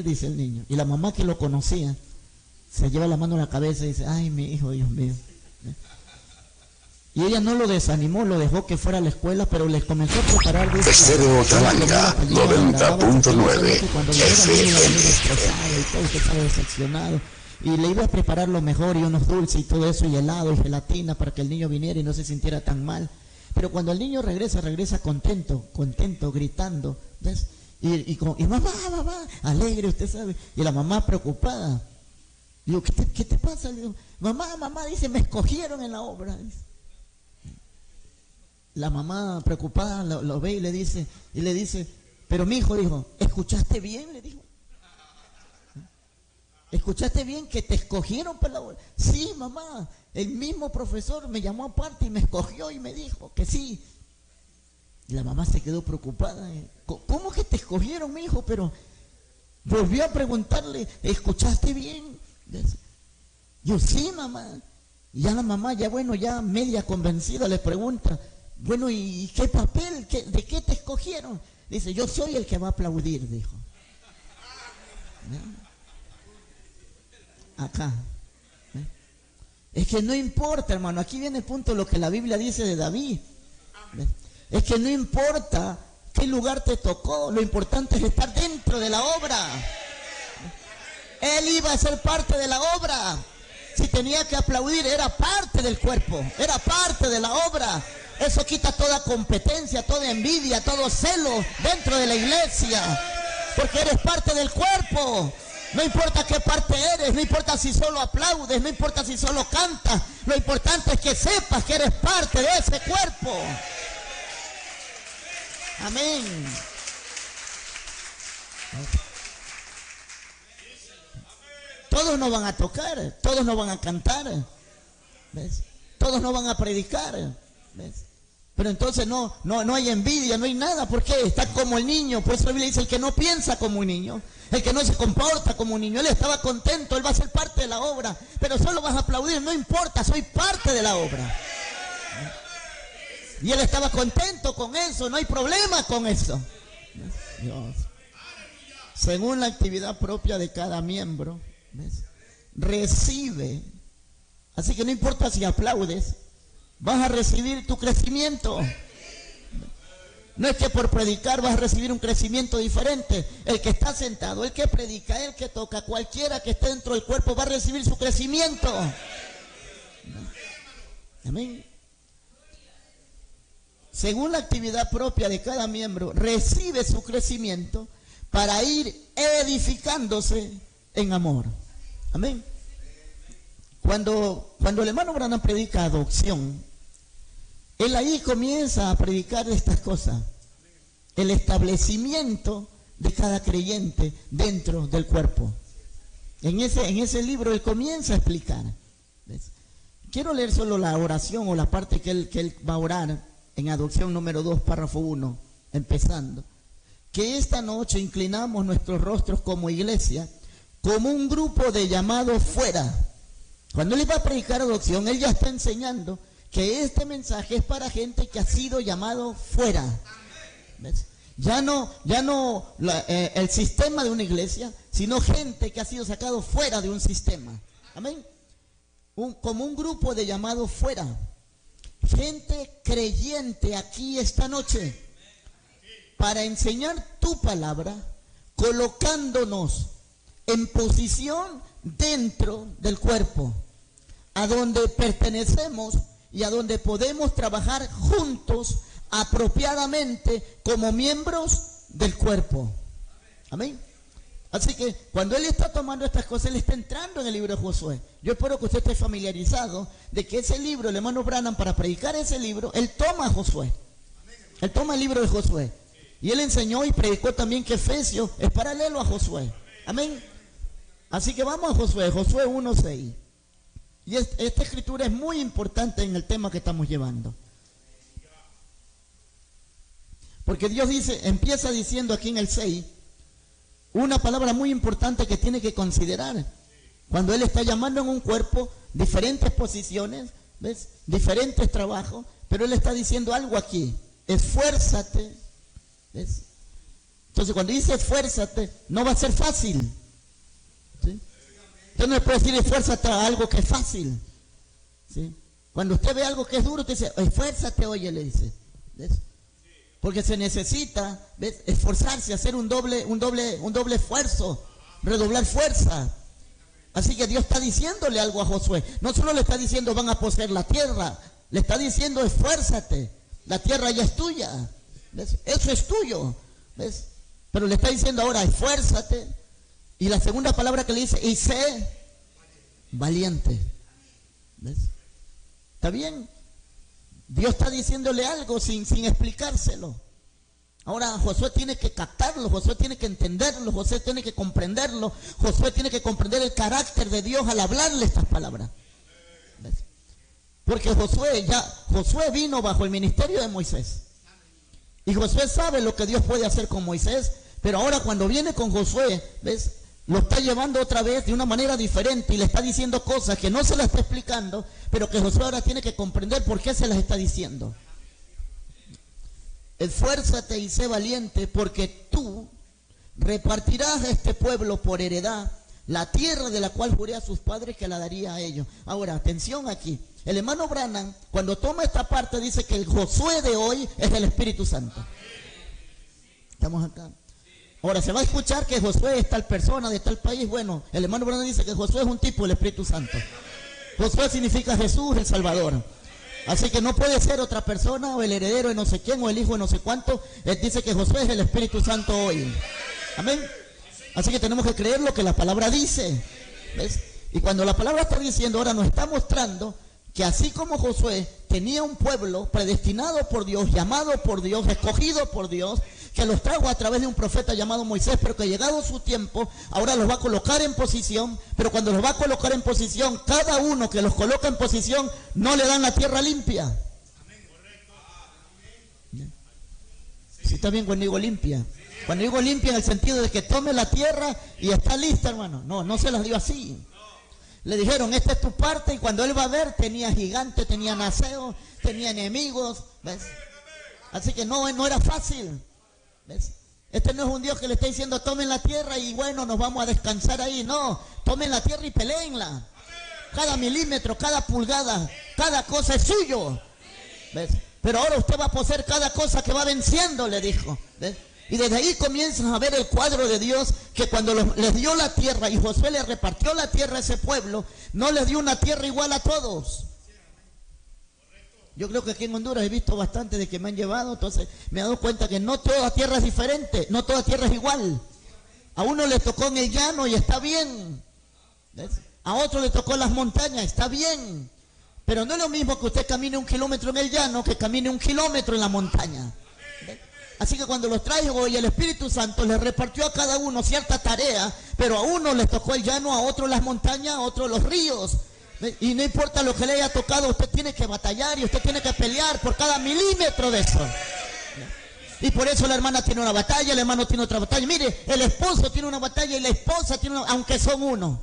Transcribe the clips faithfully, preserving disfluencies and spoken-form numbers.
venir, dice el niño. Y la mamá, que lo conocía, se lleva la mano a la cabeza y dice, ay, mi hijo, Dios mío. Y ella no lo desanimó, lo dejó que fuera a la escuela, pero les comenzó a preparar. Estéreo Talanga, noventa punto nueve F M. Decepcionado. Y le iba a preparar lo mejor, y unos dulces y todo eso, y helado y gelatina, para que el niño viniera y no se sintiera tan mal. Pero cuando el niño regresa, regresa contento, contento, gritando, ¿ves? Y, y, como, y mamá, mamá, alegre, usted sabe. Y la mamá preocupada. Digo, ¿qué te, qué te pasa? Le digo, mamá, mamá, dice, me escogieron en la obra. La mamá preocupada lo, lo ve y le dice, y le dice, pero mi hijo, dijo, ¿escuchaste bien? Le dijo. ¿Escuchaste bien que te escogieron para la obra? Sí, mamá, el mismo profesor me llamó aparte y me escogió y me dijo que sí. Y la mamá se quedó preocupada. ¿Cómo que te escogieron, mi hijo? Pero volvió a preguntarle, ¿escuchaste bien? Yo, sí, mamá. Y ya la mamá, ya bueno, ya media convencida, le pregunta, bueno, ¿y qué papel? ¿Qué, ¿De qué te escogieron? Dice, yo soy el que va a aplaudir, dijo. ¿No? Acá. ¿Eh? Es que no importa, hermano, aquí viene el punto de lo que la Biblia dice de David. ¿Eh? Es que no importa qué lugar te tocó, lo importante es estar dentro de la obra. ¿Eh? Él iba a ser parte de la obra. Si tenía que aplaudir, era parte del cuerpo, era parte de la obra. Eso quita toda competencia, toda envidia, todo celo dentro de la iglesia, porque eres parte del cuerpo. No importa qué parte eres, no importa si solo aplaudes, no importa si solo cantas, lo importante es que sepas que eres parte de ese cuerpo. Amén. Todos no van a tocar, todos no van a cantar, ¿ves? Todos no van a predicar, ¿ves? Pero entonces no, no, no hay envidia, no hay nada. ¿Por qué? Está como el niño. Por eso la Biblia dice, el que no piensa como un niño, el que no se comporta como un niño, él estaba contento, él va a ser parte de la obra, pero solo vas a aplaudir, no importa, soy parte de la obra. Y él estaba contento con eso, no hay problema con eso. Dios. Según la actividad propia de cada miembro, ¿ves? Recibe. Así que no importa si aplaudes, vas a recibir tu crecimiento. No es que por predicar vas a recibir un crecimiento diferente. El que está sentado, el que predica, el que toca, cualquiera que esté dentro del cuerpo va a recibir su crecimiento. Amén. Según la actividad propia de cada miembro, recibe su crecimiento para ir edificándose en amor. Amén. Cuando, cuando el hermano Branham predica adopción, él ahí comienza a predicar estas cosas. El establecimiento de cada creyente dentro del cuerpo. En ese, en ese libro él comienza a explicar. ¿Ves? Quiero leer solo la oración o la parte que él, que él va a orar en adopción número dos, párrafo uno, empezando. Que esta noche inclinamos nuestros rostros como iglesia, como un grupo de llamados fuera. Cuando él va a predicar adopción, él ya está enseñando que este mensaje es para gente que ha sido llamado fuera. ¿Ves? Ya no, ya no la, eh, el sistema de una iglesia, sino gente que ha sido sacado fuera de un sistema. Amén. Un, como un grupo de llamados fuera. Gente creyente aquí esta noche para enseñar tu palabra, colocándonos en posición dentro del cuerpo, a donde pertenecemos y a donde podemos trabajar juntos apropiadamente como miembros del cuerpo. Amén. Así que cuando él está tomando estas cosas, él está entrando en el libro de Josué. Yo espero que usted esté familiarizado de que ese libro, el hermano Branham, para predicar ese libro, él toma a Josué. Él toma el libro de Josué. Y él enseñó y predicó también que Efesios es paralelo a Josué. Amén. Así que vamos a Josué, Josué uno seis. Y es, esta escritura es muy importante en el tema que estamos llevando. Porque Dios dice, empieza diciendo aquí en el seis, una palabra muy importante que tiene que considerar. Cuando Él está llamando en un cuerpo diferentes posiciones, ¿ves? Diferentes trabajos, pero Él está diciendo algo aquí. Esfuérzate, ¿ves? Entonces cuando dice esfuérzate, no va a ser fácil. ¿Sí? Usted no le puede decir esfuérzate a algo que es fácil. ¿Sí? Cuando usted ve algo que es duro, usted dice, esfuérzate, oye, le dice. ¿Ves? Porque se necesita, ¿ves?, esforzarse, hacer un doble, un doble, un doble esfuerzo, redoblar fuerza. Así que Dios está diciéndole algo a Josué. No solo le está diciendo van a poseer la tierra, le está diciendo esfuérzate, la tierra ya es tuya. ¿Ves? Eso es tuyo. ¿Ves? Pero le está diciendo ahora esfuérzate. Y la segunda palabra que le dice, y sé valiente. ¿Ves? ¿Está bien? Dios está diciéndole algo sin, sin explicárselo. Ahora Josué tiene que captarlo, Josué tiene que entenderlo, Josué tiene que comprenderlo, Josué tiene que comprender el carácter de Dios al hablarle estas palabras. ¿Ves? Porque Josué ya, Josué vino bajo el ministerio de Moisés. Y Josué sabe lo que Dios puede hacer con Moisés, pero ahora cuando viene con Josué, ¿ves?, lo está llevando otra vez de una manera diferente y le está diciendo cosas que no se las está explicando, pero que Josué ahora tiene que comprender por qué se las está diciendo. Esfuérzate y sé valiente, porque tú repartirás a este pueblo por heredad la tierra de la cual juré a sus padres que la daría a ellos. Ahora, atención aquí. El hermano Branham, cuando toma esta parte, dice que el Josué de hoy es el Espíritu Santo. Estamos acá. Ahora, se va a escuchar que Josué es tal persona de tal país. Bueno, el hermano Branham dice que Josué es un tipo del Espíritu Santo. Josué significa Jesús, el Salvador. Así que no puede ser otra persona, o el heredero de no sé quién, o el hijo de no sé cuánto. Él dice que Josué es el Espíritu Santo hoy. Amén. Así que tenemos que creer lo que la palabra dice. ¿Ves? Y cuando la palabra está diciendo, ahora nos está mostrando que así como Josué tenía un pueblo predestinado por Dios, llamado por Dios, escogido por Dios, que los trajo a través de un profeta llamado Moisés, pero que llegado su tiempo, ahora los va a colocar en posición, pero cuando los va a colocar en posición, cada uno que los coloca en posición, no le dan la tierra limpia. ¿Sí está bien cuando digo limpia? Cuando digo limpia en el sentido de que tome la tierra y está lista, hermano. No, no se las dio así. Le dijeron, esta es tu parte, y cuando él va a ver, tenía gigantes, tenía naceos, tenía enemigos, ¿ves? Así que no, no era fácil. ¿Ves? Este no es un Dios que le está diciendo tomen la tierra y bueno, nos vamos a descansar ahí. No, tomen la tierra y peleenla. Cada milímetro, cada pulgada, cada cosa es suyo. ¿Ves? Pero ahora usted va a poseer cada cosa que va venciendo, le dijo. ¿Ves? Y desde ahí comienzan a ver el cuadro de Dios, que cuando los, les dio la tierra y Josué le repartió la tierra a ese pueblo, no les dio una tierra igual a todos. Yo creo que aquí en Honduras he visto bastante de que me han llevado, entonces me he dado cuenta que no toda tierra es diferente, no toda tierra es igual. A uno le tocó en el llano y está bien. ¿Ves? A otro le tocó en las montañas, está bien. Pero no es lo mismo que usted camine un kilómetro en el llano que camine un kilómetro en la montaña. ¿Ves? Así que cuando los traigo y el Espíritu Santo les repartió a cada uno cierta tarea, pero a uno les tocó el llano, a otro las montañas, a otro los ríos. Y no importa lo que le haya tocado, usted tiene que batallar y usted tiene que pelear por cada milímetro de eso. Y por eso la hermana tiene una batalla, el hermano tiene otra batalla. Mire, el esposo tiene una batalla y la esposa tiene una, aunque son uno.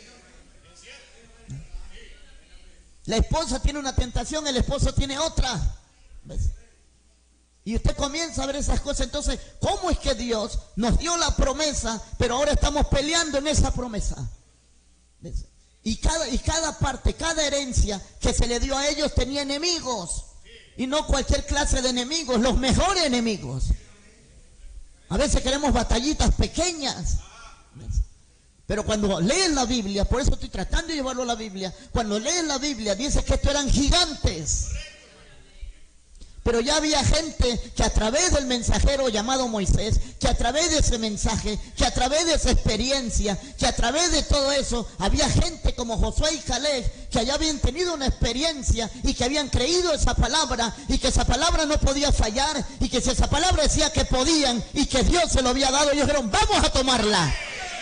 La esposa tiene una tentación, el esposo tiene otra. ¿Ves? Y usted comienza a ver esas cosas. Entonces, ¿cómo es que Dios nos dio la promesa, pero ahora estamos peleando en esa promesa? ¿Ves? Y cada, y cada parte, cada herencia que se le dio a ellos tenía enemigos. Y no cualquier clase de enemigos, los mejores enemigos. A veces queremos batallitas pequeñas. ¿Ves? Pero cuando leen la Biblia, por eso estoy tratando de llevarlo a la Biblia, cuando leen la Biblia dice que estos eran gigantes. Pero ya había gente que a través del mensajero llamado Moisés, que a través de ese mensaje, que a través de esa experiencia, que a través de todo eso, había gente como Josué y Caleb, que allá habían tenido una experiencia y que habían creído esa palabra y que esa palabra no podía fallar y que si esa palabra decía que podían y que Dios se lo había dado, ellos dijeron, vamos a tomarla.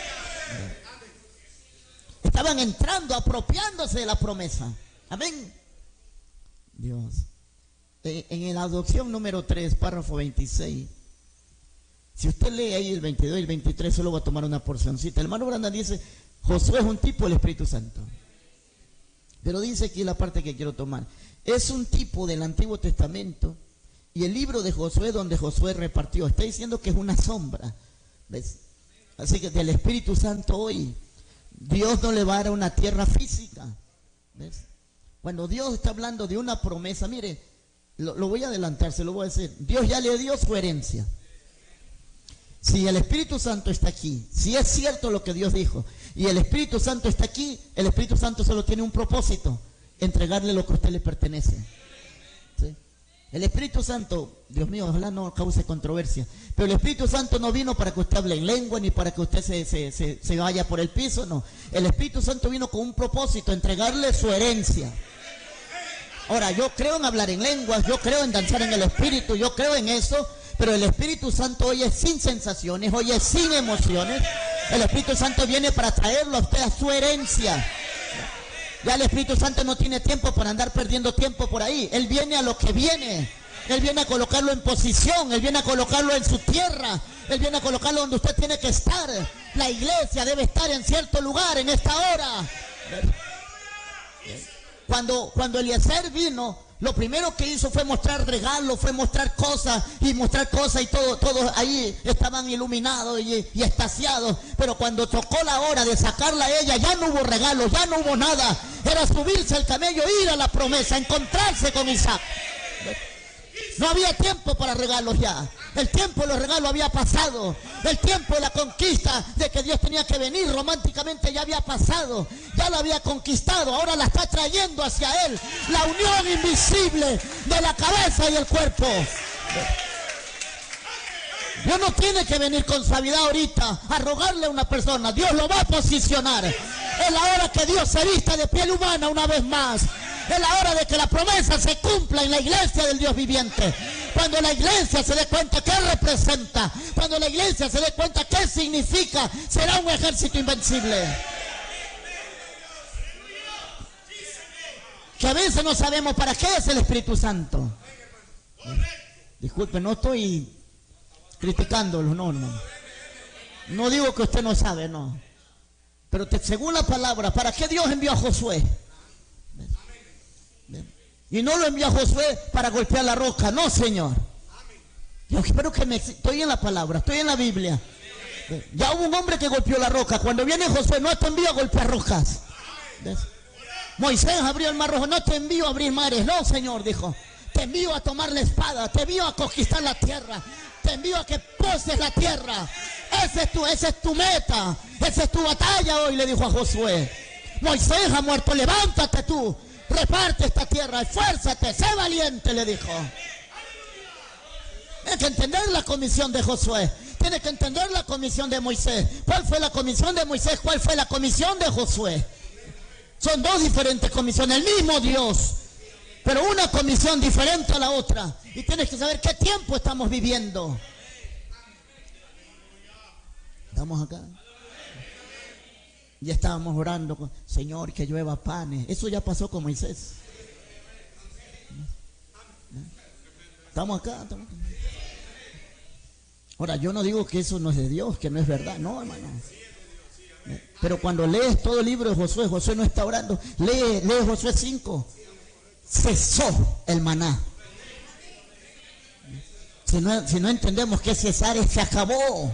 Estaban entrando, apropiándose de la promesa. Amén. Dios. En la adopción número tres, párrafo veintiséis, si usted lee ahí el veintidós y el veintitrés, solo va a tomar una porcioncita. El hermano Branham dice, Josué es un tipo del Espíritu Santo. Pero dice aquí la parte que quiero tomar. Es un tipo del Antiguo Testamento Y el libro de Josué, donde Josué repartió, está diciendo que es una sombra. ¿Ves? Así que del Espíritu Santo hoy, Dios no le va a dar una tierra física. ¿Ves? Cuando Dios está hablando de una promesa, mire, lo, lo voy a adelantar, se lo voy a decir. Dios ya le dio su herencia. Si el Espíritu Santo está aquí, si es cierto lo que Dios dijo, y el Espíritu Santo está aquí, el Espíritu Santo solo tiene un propósito: entregarle lo que a usted le pertenece. ¿Sí? El Espíritu Santo, Dios mío, ojalá no cause controversia, pero el Espíritu Santo no vino para que usted hable en lengua, ni para que usted se, se, se, se vaya por el piso, no. El Espíritu Santo vino con un propósito: entregarle su herencia. Ahora, yo creo en hablar en lenguas, yo creo en danzar en el Espíritu, yo creo en eso, pero el Espíritu Santo hoy es sin sensaciones, hoy es sin emociones. El Espíritu Santo viene para traerlo a usted a su herencia. Ya el Espíritu Santo no tiene tiempo para andar perdiendo tiempo por ahí. Él viene a lo que viene. Él viene a colocarlo en posición. Él viene a colocarlo en su tierra. Él viene a colocarlo donde usted tiene que estar. La iglesia debe estar en cierto lugar en esta hora. Cuando, cuando Eliezer vino, lo primero que hizo fue mostrar regalos, fue mostrar cosas y mostrar cosas, y todo, todos ahí estaban iluminados y, y extasiados. Pero cuando tocó la hora de sacarla a ella, ya no hubo regalos, ya no hubo nada. Era subirse al camello, ir a la promesa, encontrarse con Isaac. No había tiempo para regalos ya. El tiempo de los regalos había pasado. El tiempo de la conquista, de que Dios tenía que venir románticamente, ya había pasado. Ya lo había conquistado. Ahora la está trayendo hacia Él. La unión invisible de la cabeza y el cuerpo. Dios no tiene que venir con suavidad ahorita a rogarle a una persona. Dios lo va a posicionar. Es la hora que Dios se vista de piel humana una vez más. Es la hora de que la promesa se cumpla en la iglesia del Dios viviente. Cuando la iglesia se dé cuenta qué representa, cuando la iglesia se dé cuenta qué significa, será un ejército invencible. Que a veces no sabemos para qué es el Espíritu Santo. Disculpe, no estoy criticándolo, no, no. No digo que usted no sabe, no. Pero te, según la palabra, ¿para qué Dios envió a Josué? Y no lo envió a Josué para golpear la roca, no, Señor. Yo espero que me, estoy en la palabra, estoy en la Biblia. Ya hubo un hombre que golpeó la roca. Cuando viene Josué, no te envío a golpear rocas. ¿Ves? Moisés abrió el mar rojo, no te envío a abrir mares, no, Señor, dijo. Te envío a tomar la espada, te envío a conquistar la tierra, te envío a que poses la tierra. Ese es tu, esa es tu meta, esa es tu batalla hoy, le dijo a Josué. Moisés ha muerto, levántate tú. Reparte esta tierra, esfuérzate, sé valiente, le dijo. Tienes que entender la comisión de Josué. Tienes que entender la comisión de Moisés. ¿Cuál fue la comisión de Moisés? ¿Cuál fue la comisión de Josué? Son dos diferentes comisiones, el mismo Dios, pero una comisión diferente a la otra. Y tienes que saber qué tiempo estamos viviendo. ¿Estamos acá? Ya estábamos orando, Señor, que llueva panes. Eso ya pasó con Moisés. ¿Estamos acá? ¿Estamos acá? Ahora, yo no digo que eso no es de Dios, que no es verdad. No, hermano. Pero cuando lees todo el libro de Josué, Josué no está orando. Lee, lee Josué cinco. Cesó el maná. Si no, si no entendemos que cesar es se acabó.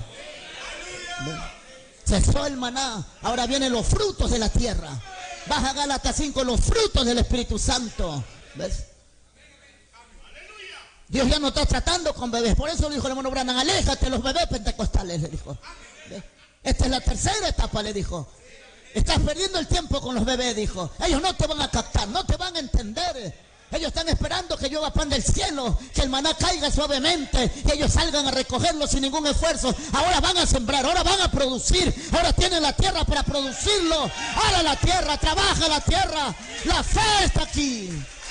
Cesó el maná. Ahora vienen los frutos de la tierra. Baja Gálatas cinco, los frutos del Espíritu Santo. ¿Ves? Dios ya no está tratando con bebés. Por eso le dijo el hermano Branham, aléjate de los bebés pentecostales, le dijo. ¿Ves? Esta es la tercera etapa, le dijo. Estás perdiendo el tiempo con los bebés, dijo. Ellos no te van a captar, no te van a entender. Ellos están esperando que llueva pan del cielo, que el maná caiga suavemente y ellos salgan a recogerlo sin ningún esfuerzo. Ahora van a sembrar, ahora van a producir, ahora tienen la tierra para producirlo. Ahora la tierra, trabaja la tierra. La fe está aquí.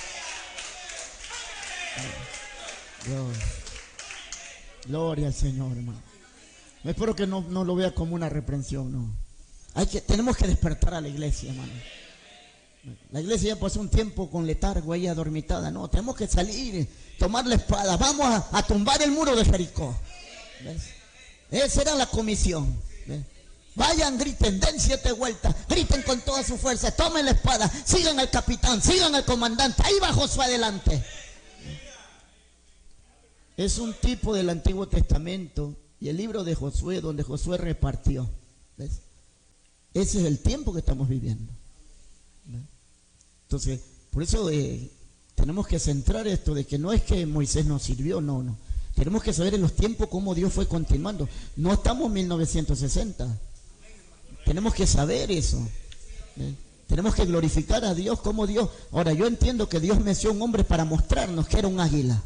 Dios. Gloria al Señor, hermano. Espero que no, no lo vea como una reprensión, no. Hay que, tenemos que despertar a la iglesia, hermano. La iglesia ya pasó un tiempo con letargo ahí adormitada. No, tenemos que salir, tomar la espada. Vamos a, a tumbar el muro de Jericó. ¿Ves? Esa era la comisión. ¿Ves? Vayan, griten, den siete vueltas, griten con toda su fuerza, tomen la espada, sigan al capitán, sigan al comandante. Ahí va Josué adelante. es un tipo del Antiguo Testamento y el libro de Josué, donde Josué repartió. ¿Ves? Ese es el tiempo que estamos viviendo. ¿Ves? Entonces, por eso eh, tenemos que centrar esto de que no es que Moisés nos sirvió, no, no. Tenemos que saber en los tiempos cómo Dios fue continuando. No estamos en mil novecientos sesenta. Tenemos que saber eso. ¿Ves? Tenemos que glorificar a Dios como Dios. Ahora, yo entiendo que Dios meció a un hombre para mostrarnos que era un águila.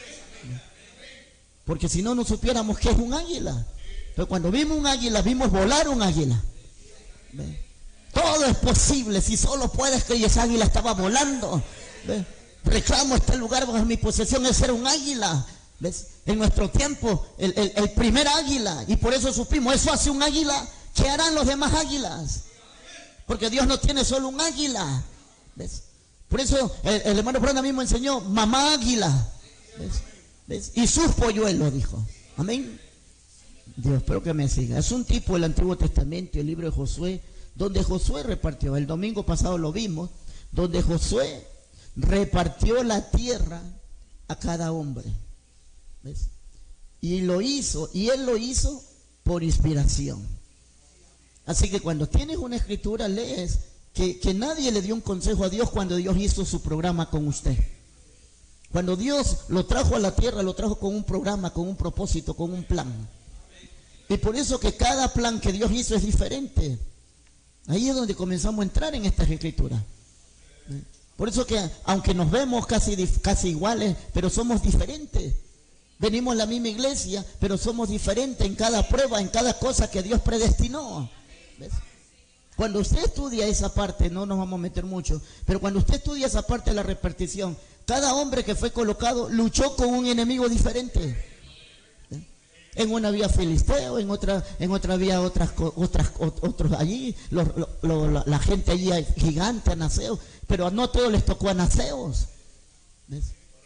Porque si no, no supiéramos que es un águila. Pero cuando vimos un águila, vimos volar un águila. ¿Ves? Todo es posible. Si solo puedes que esa águila estaba volando. ¿Ves? Reclamo este lugar bajo mi posesión, es ser un águila. ¿Ves? En nuestro tiempo, el, el, el primer águila. Y por eso supimos, eso hace un águila. ¿Qué harán los demás águilas? Porque Dios no tiene solo un águila. ¿Ves? Por eso el, el hermano Branda mismo enseñó, mamá águila. ¿Ves? ¿Ves? Y sus polluelos, dijo. Amén. Dios, espero que me siga. Es un tipo del Antiguo Testamento, el libro de Josué, donde Josué repartió. El domingo pasado lo vimos, donde Josué repartió la tierra a cada hombre. ¿Ves? Y lo hizo, y él lo hizo por inspiración. Así que cuando tienes una escritura, lees que, que nadie le dio un consejo a Dios cuando Dios hizo su programa con usted. Cuando Dios lo trajo a la tierra, lo trajo con un programa, con un propósito, con un plan. Y por eso que cada plan que Dios hizo es diferente. Ahí es donde comenzamos a entrar en estas escrituras. Por eso que aunque nos vemos casi, casi iguales, pero somos diferentes. Venimos a la misma iglesia, pero somos diferentes en cada prueba, en cada cosa que Dios predestinó. ¿Ves? Cuando usted estudia esa parte, no nos vamos a meter mucho, pero cuando usted estudia esa parte de la repartición, cada hombre que fue colocado luchó con un enemigo diferente. ¿Ves? En una había filisteo, en otra, en otra había otras, otras, otros allí, los, lo, lo, la, la gente allí gigante, anaseos, pero no todos les tocó anaseos. ¿Ves?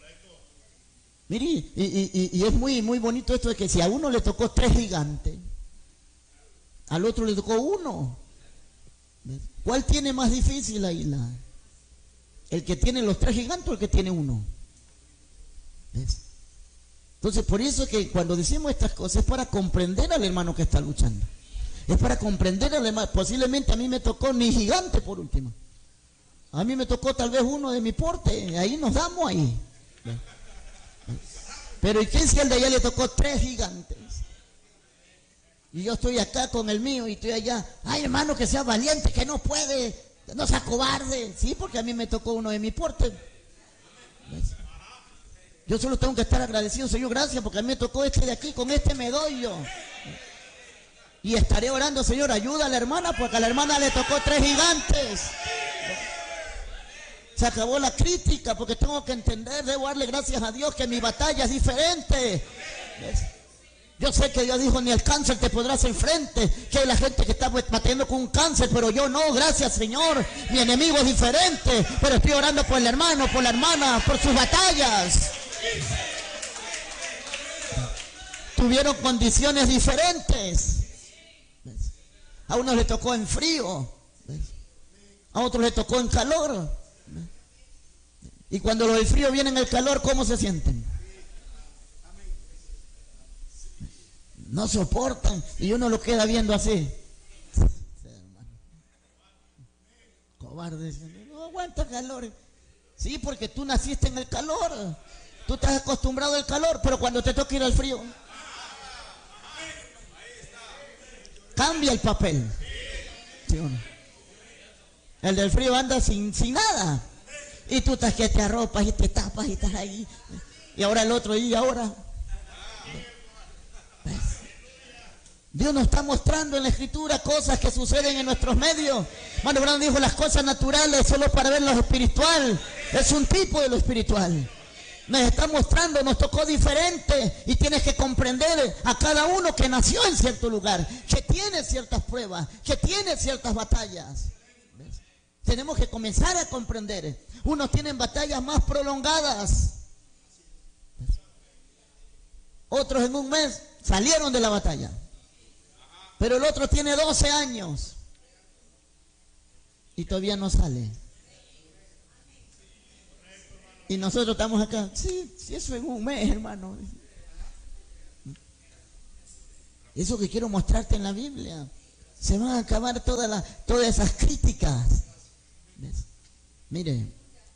Mire, y, y, y es muy, muy bonito esto de que si a uno le tocó tres gigantes, al otro le tocó uno. ¿Ves? ¿Cuál tiene más difícil ahí? La, ¿El que tiene los tres gigantes o el que tiene uno? ¿Ves? Entonces, por eso es que cuando decimos estas cosas es para comprender al hermano que está luchando. Es para comprender al hermano. Posiblemente a mí me tocó ni gigante por último. A mí me tocó tal vez uno de mi porte. Ahí nos damos ahí. ¿Ves? Pero ¿y qué si al de allá le tocó tres gigantes? Y yo estoy acá con el mío y estoy allá. Ay, hermano, que sea valiente, que no puede, que no sea cobarde. Sí, porque a mí me tocó uno de mi porte. ¿Ves? Yo solo tengo que estar agradecido, Señor, gracias, porque a mí me tocó este de aquí, con este me doy yo. Y estaré orando, Señor, ayuda a la hermana, porque a la hermana le tocó tres gigantes. Se acabó la crítica, porque tengo que entender, debo darle gracias a Dios que mi batalla es diferente. ¿Ves? Yo sé que Dios dijo, ni el cáncer te podrás enfrente, que hay la gente que está batallando con un cáncer, pero yo no, gracias Señor, mi enemigo es diferente, pero estoy orando por el hermano, por la hermana, por sus batallas. Tuvieron condiciones diferentes. ¿Ves? A unos le tocó en frío, ¿ves? A otros le tocó en calor. Y cuando los del frío vienen el calor, ¿cómo se sienten? No soportan y uno lo queda viendo así. Cobarde, no aguanta calor. Sí, porque tú naciste en el calor. Tú estás acostumbrado al calor, pero cuando te toca ir al frío, cambia el papel. ¿Sí o no? El del frío anda sin, sin nada. Y tú estás que te arropas y te tapas y estás ahí. Y ahora el otro, y ahora. ¿Ves? Dios nos está mostrando en la Escritura cosas que suceden en nuestros medios. Mano Brown dijo, las cosas naturales solo para ver lo espiritual. Es un tipo de lo espiritual. Nos está mostrando, nos tocó diferente. Y tienes que comprender a cada uno que nació en cierto lugar, que tiene ciertas pruebas, que tiene ciertas batallas. ¿Ves? Tenemos que comenzar a comprender. Unos tienen batallas más prolongadas. ¿Ves? Otros en un mes salieron de la batalla. Pero el otro tiene doce años y todavía no sale. Y nosotros estamos acá. Sí, sí, eso en un mes, hermano. Eso que quiero mostrarte en la Biblia. Se van a acabar todas las, todas esas críticas. ¿Ves? Mire,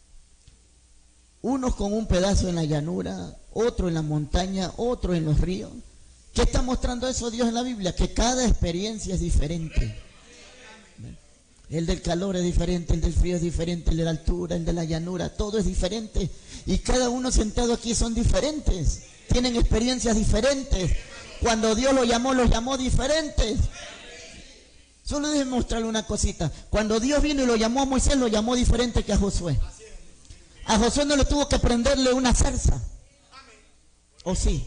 unos con un pedazo en la llanura, otro en la montaña, otro en los ríos. ¿Qué está mostrando eso Dios en la Biblia? Que cada experiencia es diferente. El del calor es diferente, el del frío es diferente, el de la altura, el de la llanura, todo es diferente. Y cada uno sentado aquí son diferentes. Tienen experiencias diferentes. Cuando Dios los llamó, los llamó diferentes. Solo déjenme mostrarle una cosita. Cuando Dios vino y lo llamó a Moisés, lo llamó diferente que a Josué. A Josué no le tuvo que prenderle una zarza. ¿O sí?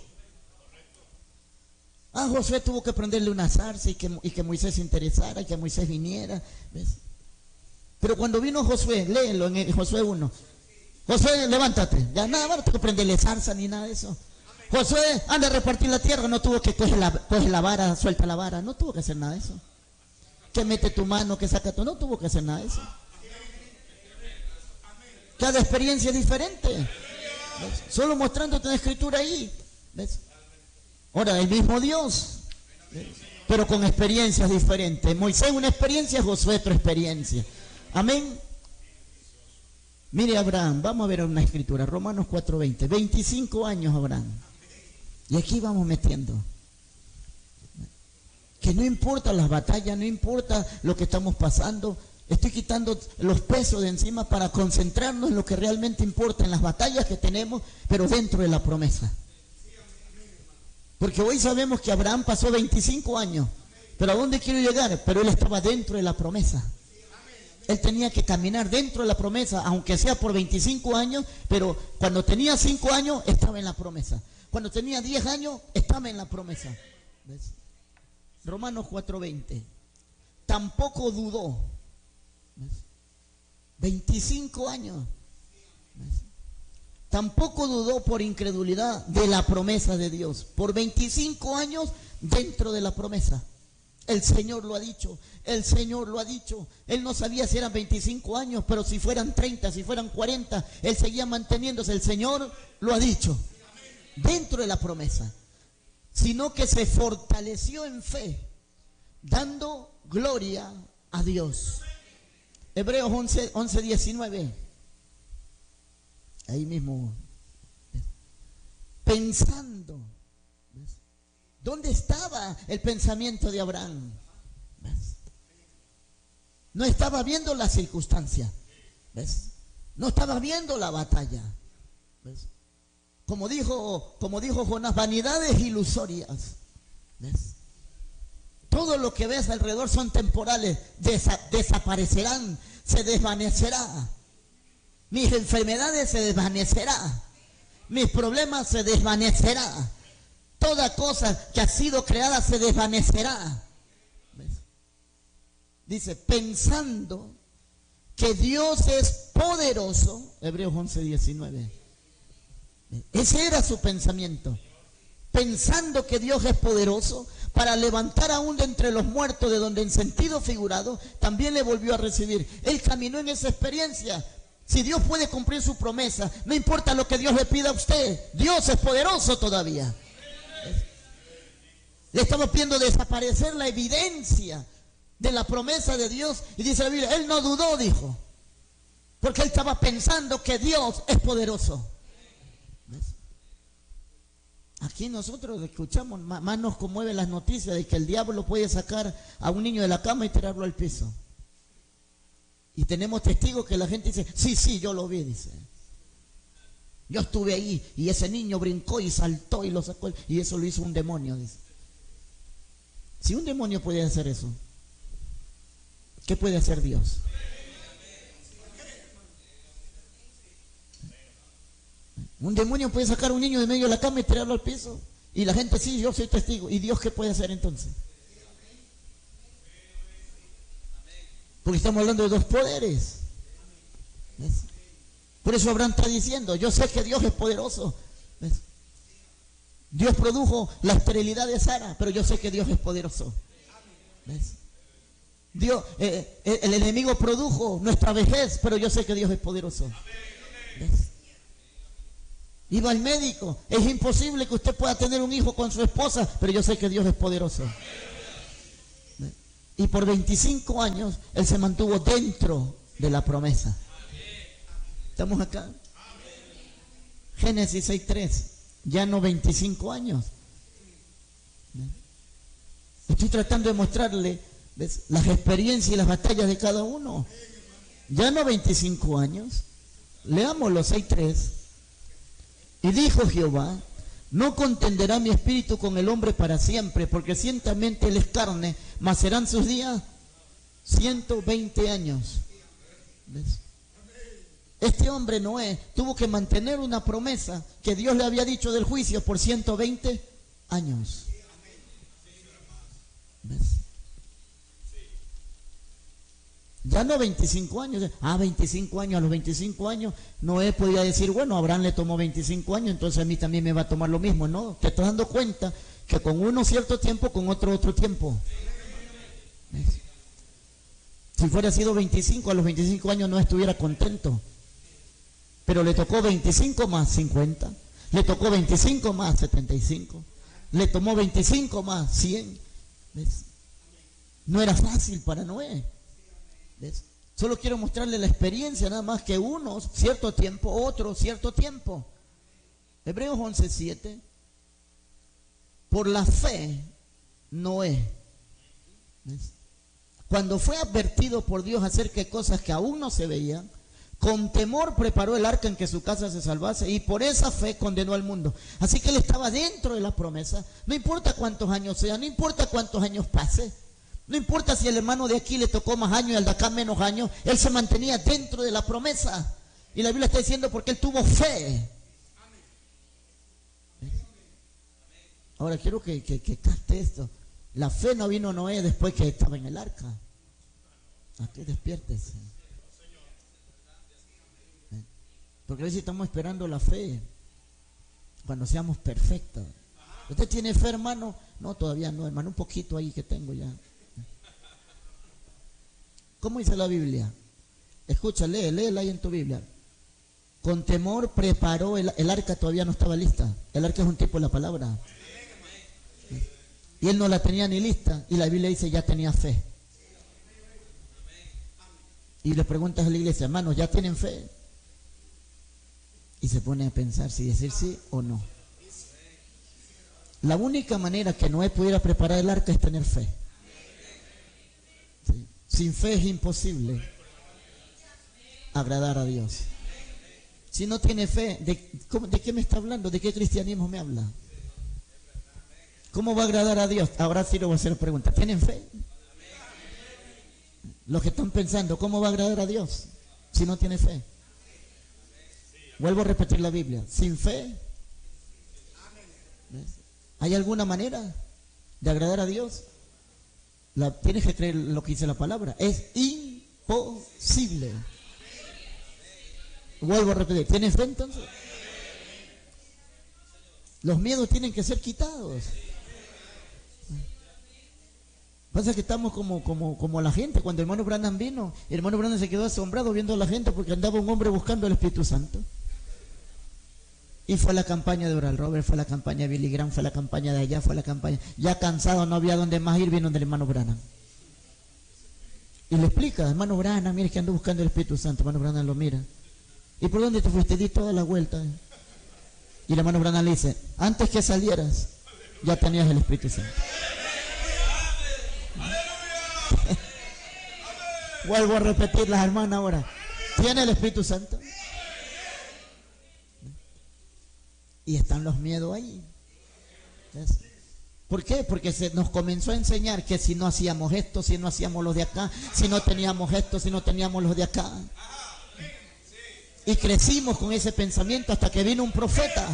A Josué tuvo que prenderle una zarza y que, y que Moisés se interesara y que Moisés viniera. ¿Ves? Pero cuando vino Josué, léelo en Josué uno. Josué, levántate. Ya nada más no tuvo que prenderle zarza ni nada de eso. Josué, anda a repartir la tierra. No tuvo que coger la, coge la vara, suelta la vara. No tuvo que hacer nada de eso. Que mete tu mano, que saca tu... No tuvo que hacer nada de eso. Cada experiencia es diferente. ¿Ves? Solo mostrándote una escritura ahí. ¿Ves? Ahora, el mismo Dios, ¿ves? Pero con experiencias diferentes. Moisés una experiencia, Josué otra experiencia. Amén. Mire Abraham, vamos a ver una escritura, Romanos cuatro veinte. veinticinco años Abraham. Y aquí vamos metiendo. Que no importa las batallas, no importa lo que estamos pasando. Estoy quitando los pesos de encima para concentrarnos en lo que realmente importa, en las batallas que tenemos, pero dentro de la promesa. Porque hoy sabemos que Abraham pasó veinticinco años. ¿Pero a dónde quiero llegar? Pero él estaba dentro de la promesa. Él tenía que caminar dentro de la promesa, aunque sea por veinticinco años, pero cuando tenía cinco años estaba en la promesa. Cuando tenía diez años estaba en la promesa. ¿Ves? Romanos cuatro veinte. Tampoco dudó. ¿Ves? veinticinco años. ¿Ves? Tampoco dudó por incredulidad de la promesa de Dios. Por veinticinco años dentro de la promesa. El Señor lo ha dicho, el Señor lo ha dicho. Él no sabía si eran veinticinco años, pero si fueran treinta, si fueran cuarenta, Él seguía manteniéndose. El Señor lo ha dicho. Dentro de la promesa. Sino que se fortaleció en fe, dando gloria a Dios. Hebreos once, once diecinueve. Ahí mismo. Pensando. ¿Ves? ¿Dónde estaba el pensamiento de Abraham? ¿Ves? No estaba viendo la circunstancia. ¿Ves? No estaba viendo la batalla. ¿Ves? Como dijo, como dijo Jonás, vanidades ilusorias. ¿Ves? Todo lo que ves alrededor son temporales, desa desaparecerán, se desvanecerá. Mis enfermedades se desvanecerá. Mis problemas se desvanecerá. Toda cosa que ha sido creada se desvanecerá. ¿Ves? Dice, pensando que Dios es poderoso, Hebreos once diecinueve. Ese era su pensamiento. Pensando que Dios es poderoso para levantar aún de entre los muertos, de donde en sentido figurado también le volvió a recibir. Él caminó en esa experiencia. Si Dios puede cumplir su promesa, no importa lo que Dios le pida a usted, Dios es poderoso todavía. Le estamos pidiendo desaparecer la evidencia de la promesa de Dios. Y dice la Biblia, él no dudó, dijo, porque él estaba pensando que Dios es poderoso. ¿Ves? Aquí nosotros escuchamos, más nos conmueve las noticias de que el diablo puede sacar a un niño de la cama y tirarlo al piso. Y tenemos testigos que la gente dice, sí, sí, yo lo vi, dice. Yo estuve ahí y ese niño brincó y saltó y lo sacó, y eso lo hizo un demonio, dice. Si un demonio puede hacer eso, ¿qué puede hacer Dios? Un demonio puede sacar a un niño de medio de la cama y tirarlo al piso. Y la gente, sí, yo soy testigo. ¿Y Dios qué puede hacer entonces? Porque estamos hablando de dos poderes. ¿Ves? Por eso Abraham está diciendo, yo sé que Dios es poderoso. ¿Ves? Dios produjo la esterilidad de Sara, pero yo sé que Dios es poderoso. ¿Ves? Dios, eh, el enemigo produjo nuestra vejez, pero yo sé que Dios es poderoso. ¿Ves? Iba al médico. Es imposible que usted pueda tener un hijo con su esposa, pero yo sé que Dios es poderoso. Y por veinticinco años él se mantuvo dentro de la promesa. ¿Estamos acá? Génesis seis tres. Ya no veinticinco años. Estoy tratando de mostrarle, ¿ves?, las experiencias y las batallas de cada uno. Ya no veinticinco años. Leamos los seis tres. Y dijo Jehová: no contenderá mi espíritu con el hombre para siempre, porque ciertamente él es carne, mas serán sus días ciento veinte años. ¿Ves? Este hombre Noé tuvo que mantener una promesa que Dios le había dicho del juicio por ciento veinte años. ¿Ves? Ya no veinticinco años. Ah, veinticinco años. A los veinticinco años Noé podía decir, bueno, a Abraham le tomó veinticinco años, entonces a mí también me va a tomar lo mismo. No, te estás dando cuenta que con uno cierto tiempo, con otro otro tiempo. ¿Ves? Si fuera sido veinticinco, a los veinticinco años no estuviera contento. Pero le tocó veinticinco más cincuenta, le tocó veinticinco más setenta y cinco, le tomó veinticinco más cien. ¿Ves? No era fácil para Noé. ¿Ves? Solo quiero mostrarle la experiencia, nada más, que unos cierto tiempo, otros cierto tiempo. Hebreos once siete. Por la fe, Noé, ¿ves?, cuando fue advertido por Dios acerca de cosas que aún no se veían, con temor preparó el arca en que su casa se salvase, y por esa fe condenó al mundo. Así que él estaba dentro de la promesa. No importa cuántos años sean, no importa cuántos años pase, no importa si el hermano de aquí le tocó más años y al de acá menos años, él se mantenía dentro de la promesa. Y la Biblia está diciendo porque él tuvo fe. ¿Ves? Ahora quiero que, que, que capte esto. La fe no vino a Noé después que estaba en el arca. Aquí despiértese. Porque a veces estamos esperando la fe cuando seamos perfectos. ¿Usted tiene fe, hermano? No, todavía no, hermano, un poquito ahí que tengo ya. ¿Cómo dice la Biblia? Escucha, lee, léela ahí en tu Biblia. Con temor preparó, el, el arca todavía no estaba lista. El arca es un tipo de la palabra. Y él no la tenía ni lista. Y la Biblia dice, ya tenía fe. Y le preguntas a la iglesia, hermanos, ¿ya tienen fe? Y se pone a pensar si decir sí o no. La única manera que Noé pudiera preparar el arca es tener fe. ¿Sí? Sin fe es imposible agradar a Dios. Si no tiene fe, ¿de, cómo, ¿de qué me está hablando? ¿De qué cristianismo me habla? ¿Cómo va a agradar a Dios? Ahora sí le voy a hacer pregunta. ¿Tienen fe? Los que están pensando, ¿cómo va a agradar a Dios si no tiene fe? Vuelvo a repetir la Biblia. Sin fe, ¿ves?, ¿hay alguna manera de agradar a Dios? La, tienes que creer lo que dice la palabra. Es imposible. Vuelvo a repetir. ¿Tienes fe entonces? Los miedos tienen que ser quitados. Pasa que estamos como, como, como la gente. Cuando el hermano Branham vino, el hermano Branham se quedó asombrado viendo a la gente porque andaba un hombre buscando el Espíritu Santo. Y fue la campaña de Oral Robert, fue la campaña de Billy Graham, fue la campaña de allá, fue la campaña. Ya cansado, no había dónde más ir, vino del hermano Branham. Y le explica, hermano Branham, mire que ando buscando el Espíritu Santo. Hermano Branham lo mira. ¿Y por dónde te fuiste? Di toda la vuelta. Y el hermano Branham le dice, antes que salieras, ya tenías el Espíritu Santo. Vuelvo a repetir, las hermanas ahora. ¿Tiene el Espíritu Santo? Y están los miedos ahí. ¿Ves? ¿Por qué? Porque se nos comenzó a enseñar que si no hacíamos esto, si no hacíamos los de acá, si no teníamos esto, si no teníamos los de acá. Y crecimos con ese pensamiento hasta que vino un profeta.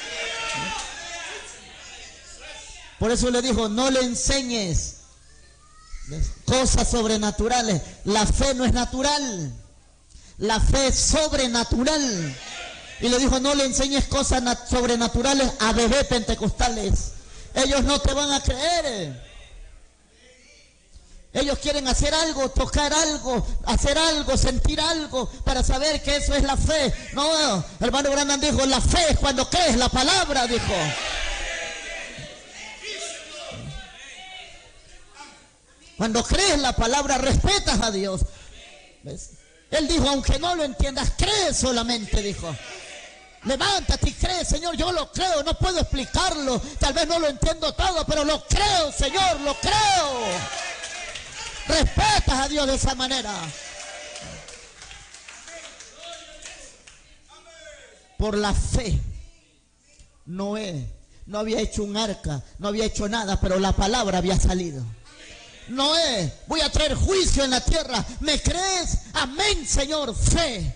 Por eso le dijo, no le enseñes cosas sobrenaturales. La fe no es natural. La fe es sobrenatural. Y le dijo, no le enseñes cosas sobrenaturales a bebés pentecostales. Ellos no te van a creer. Ellos quieren hacer algo, tocar algo, hacer algo, sentir algo para saber que eso es la fe. No, hermano Branham dijo, la fe es cuando crees la palabra, dijo. Cuando crees la palabra, respetas a Dios. ¿Ves? Él dijo, aunque no lo entiendas, cree solamente, dijo. Levántate y cree, Señor, yo lo creo, no puedo explicarlo, tal vez no lo entiendo todo, pero lo creo, Señor, lo creo. Respetas a Dios de esa manera. Por la fe, Noé no había hecho un arca, no había hecho nada, pero la palabra había salido. Noé, voy a traer juicio en la tierra, ¿me crees? Amén, Señor, fe.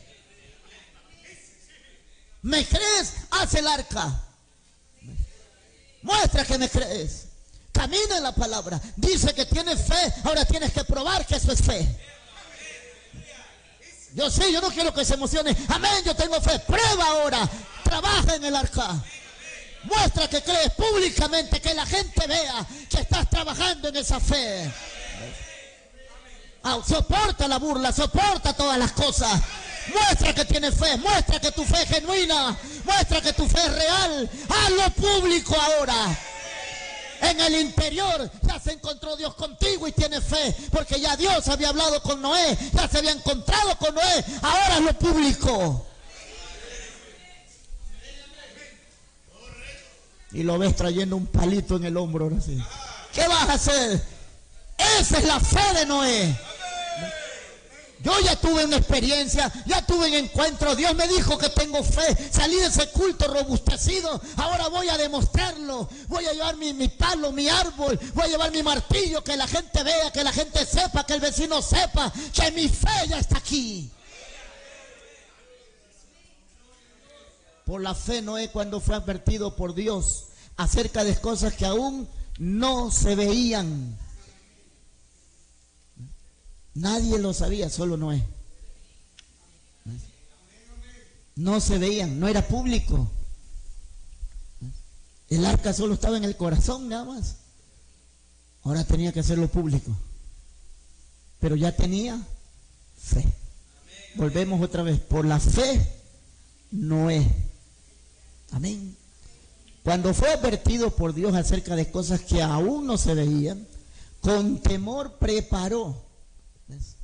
¿Me crees? Haz el arca. Muestra que me crees. Camina en la palabra. Dice que tienes fe. Ahora tienes que probar que eso es fe. Yo sí, yo no quiero que se emocione. Amén, yo tengo fe. Prueba ahora. Trabaja en el arca. Muestra que crees públicamente. Que la gente vea que estás trabajando en esa fe. Ah, soporta la burla. Soporta todas las cosas. Muestra que tienes fe, muestra que tu fe es genuina, muestra que tu fe es real. Hazlo público ahora. En el interior ya se encontró Dios contigo y tienes fe, porque ya Dios había hablado con Noé, ya se había encontrado con Noé. Ahora hazlo público. Y lo ves trayendo un palito en el hombro ahora sí. ¿Qué vas a hacer? Esa es la fe de Noé. Yo ya tuve una experiencia, ya tuve un encuentro. Dios me dijo que tengo fe. Salí de ese culto robustecido. Ahora voy a demostrarlo. Voy a llevar mi, mi palo, mi árbol. Voy a llevar mi martillo. Que la gente vea, que la gente sepa, que el vecino sepa que mi fe ya está aquí. Por la fe Noé, cuando fue advertido por Dios acerca de cosas que aún no se veían. Nadie lo sabía, solo Noé. No se veían, no era público. El arca solo estaba en el corazón nada más. Ahora tenía que hacerlo público. Pero ya tenía fe. Volvemos otra vez. Por la fe, Noé. Amén. Cuando fue advertido por Dios acerca de cosas que aún no se veían, con temor preparó. ¿Ves?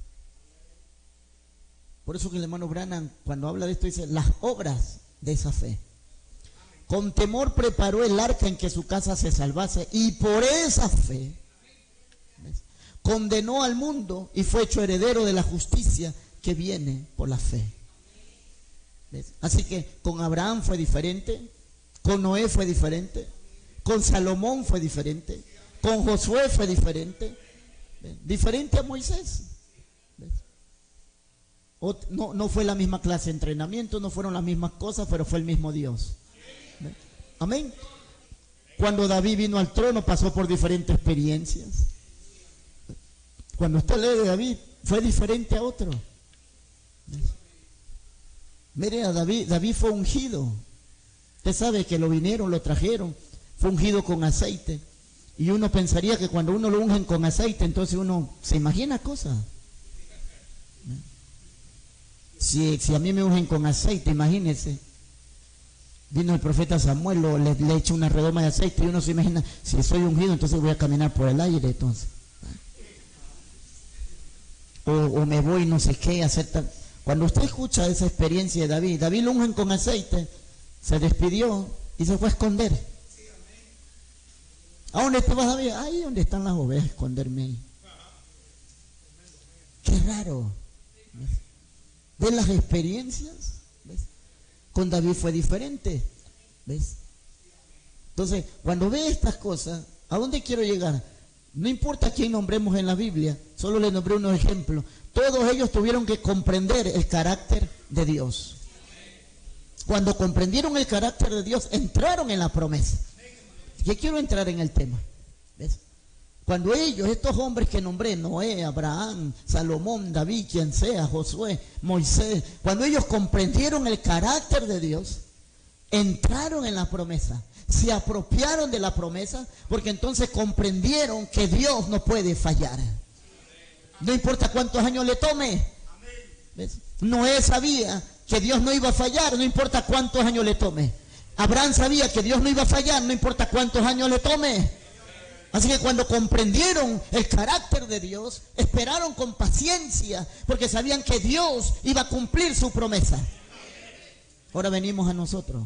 Por eso que el hermano Branham, cuando habla de esto, dice las obras de esa fe. Con temor preparó el arca en que su casa se salvase, y por esa fe, ¿ves?, condenó al mundo y fue hecho heredero de la justicia que viene por la fe. ¿Ves? Así que con Abraham fue diferente, con Noé fue diferente, con Salomón fue diferente, con Josué fue diferente, ¿ves?, diferente a Moisés. ¿Ves? O, no, no fue la misma clase de entrenamiento, no fueron las mismas cosas, pero fue el mismo Dios. ¿Ves? Amén. Cuando David vino al trono pasó por diferentes experiencias. Cuando usted lee de David, fue diferente a otro. ¿Ves? Mire, a David, David fue ungido. Usted sabe que lo vinieron, lo trajeron, fue ungido con aceite. Y uno pensaría que cuando uno lo ungen con aceite, entonces uno se imagina cosas. Si, si a mí me ungen con aceite, imagínense. Vino el profeta Samuel, lo, le, le echa una redoma de aceite y uno se imagina, si soy ungido, entonces voy a caminar por el aire, entonces. O, o me voy no sé qué, hacer tal. Cuando usted escucha esa experiencia de David, David lo ungen con aceite, se despidió y se fue a esconder. ¿A dónde te vas, David? Ahí donde están las ovejas, esconderme ahí. Qué raro. ¿Ves? ¿Ves las experiencias? ¿Ves? Con David fue diferente. ¿Ves? Entonces, cuando ve estas cosas, ¿a dónde quiero llegar? No importa quién nombremos en la Biblia, solo le nombré unos ejemplos. Todos ellos tuvieron que comprender el carácter de Dios. Cuando comprendieron el carácter de Dios, entraron en la promesa. Yo quiero entrar en el tema. ¿Ves? Cuando ellos, estos hombres que nombré, Noé, Abraham, Salomón, David, quien sea, Josué, Moisés, cuando ellos comprendieron el carácter de Dios, entraron en la promesa, se apropiaron de la promesa, porque entonces comprendieron que Dios no puede fallar. No importa cuántos años le tome. ¿Ves? Noé sabía que Dios no iba a fallar, no importa cuántos años le tome. Abraham sabía que Dios no iba a fallar, no importa cuántos años le tome. Así que cuando comprendieron el carácter de Dios, esperaron con paciencia, porque sabían que Dios iba a cumplir su promesa. Ahora venimos a nosotros.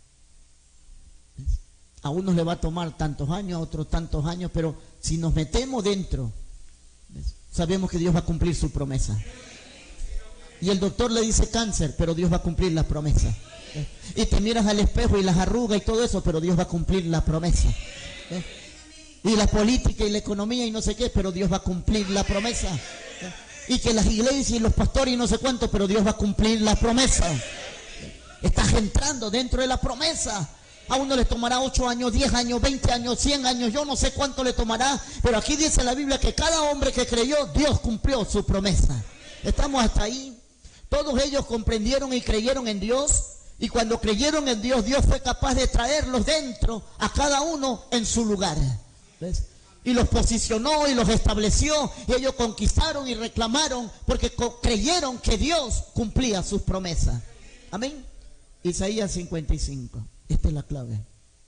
A unos le va a tomar tantos años, a otros tantos años, pero si nos metemos dentro, sabemos que Dios va a cumplir su promesa. Y el doctor le dice cáncer, pero Dios va a cumplir la promesa. Y te miras al espejo y las arrugas y todo eso, pero Dios va a cumplir la promesa. Y la política y la economía y no sé qué, pero Dios va a cumplir la promesa. Y que las iglesias y los pastores y no sé cuánto, pero Dios va a cumplir la promesa. Estás entrando dentro de la promesa. A uno le tomará ocho años, diez años, veinte años, cien años, yo no sé cuánto le tomará, pero aquí dice la Biblia que cada hombre que creyó, Dios cumplió su promesa. Estamos hasta ahí. Todos ellos comprendieron y creyeron en Dios, y cuando creyeron en Dios, Dios fue capaz de traerlos dentro, a cada uno en su lugar. ¿Ves? Y los posicionó y los estableció, y ellos conquistaron y reclamaron, porque creyeron que Dios cumplía sus promesas. Amén. Isaías cincuenta y cinco. Esta es la clave.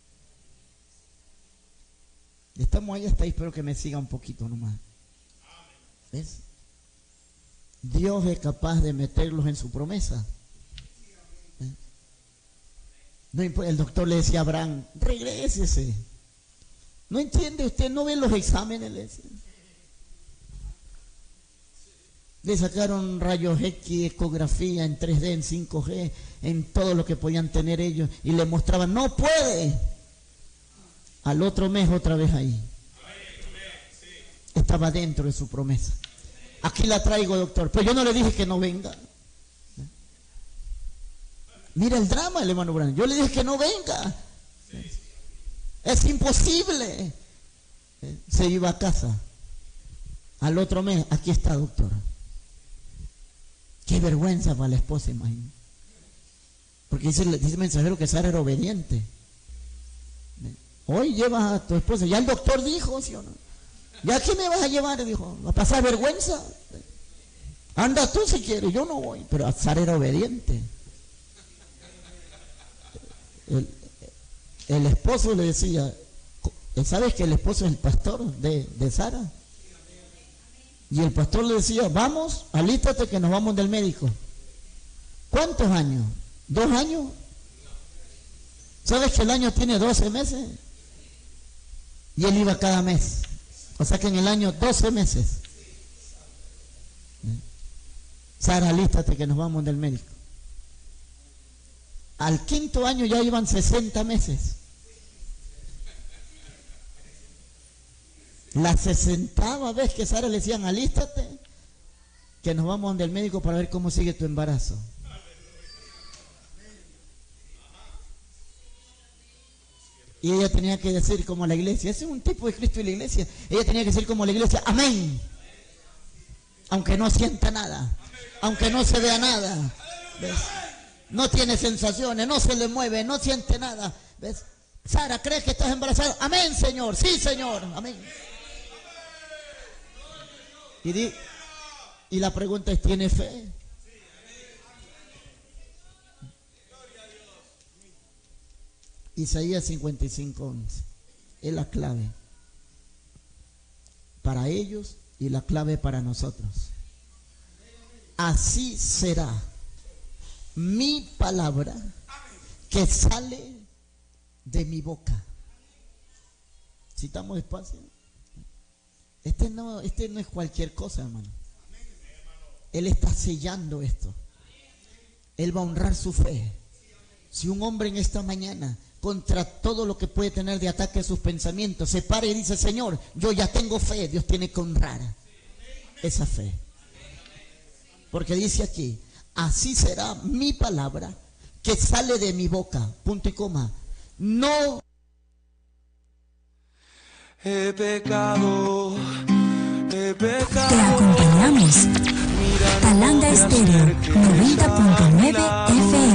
Estamos ahí hasta ahí, espero que me siga un poquito nomás. ¿Ves? Dios es capaz de meterlos en su promesa. ¿Eh? No importa, el doctor le decía a Abraham, regrésese. ¿No entiende usted? ¿No ve los exámenes? Le decía. Le sacaron rayos X, ecografía en tres D, en cinco G, en todo lo que podían tener ellos, y le mostraban, no puede. Al otro mes otra vez ahí. Estaba dentro de su promesa. Aquí la traigo, doctor, pero yo no le dije que no venga. Mira el drama, el hermano Branham. Yo le dije que no venga. Es imposible. Se iba a casa. Al otro mes, aquí está, doctor. Qué vergüenza para la esposa, imagino. Porque dice, dice el mensajero que Sara era obediente. Hoy llevas a tu esposa. Ya el doctor dijo, ¿sí o no? ¿Ya qué me vas a llevar? Dijo, ¿a pasar vergüenza? Anda tú si quieres, yo no voy. Pero Sara era obediente. El, el esposo le decía, ¿sabes que el esposo es el pastor de, de Sara? Y el pastor le decía, vamos, alístate que nos vamos del médico. ¿Cuántos años? ¿Dos años? ¿Sabes que el año tiene doce meses? Y él iba cada mes. O sea que en el año doce meses. Sara, alístate que nos vamos del médico. Al quinto año ya iban sesenta meses. La sesentava vez que Sara le decían, alístate, que nos vamos donde el médico para ver cómo sigue tu embarazo. Y ella tenía que decir como la iglesia, ese es un tipo de Cristo y la iglesia, ella tenía que decir como la iglesia, amén. Aunque no sienta nada, aunque no se vea nada, ¿ves? No tiene sensaciones, no se le mueve, no siente nada, ¿ves? Sara, ¿crees que estás embarazada? Amén, Señor, sí, Señor, amén. Y, di, y la pregunta es, ¿tiene fe? Isaías cincuenta y cinco, once. Es la clave para ellos y la clave para nosotros. Así será mi palabra que sale de mi boca. Citamos despacio. Este no, este no es cualquier cosa, hermano. Él está sellando esto. Él va a honrar su fe. Si un hombre en esta mañana, contra todo lo que puede tener de ataque a sus pensamientos, se para y dice, Señor, yo ya tengo fe, Dios tiene que honrar esa fe. Porque dice aquí, así será mi palabra que sale de mi boca, punto y coma. No he pecado, he pecado. Te acompañamos. Talanga Estéreo noventa punto nueve F M.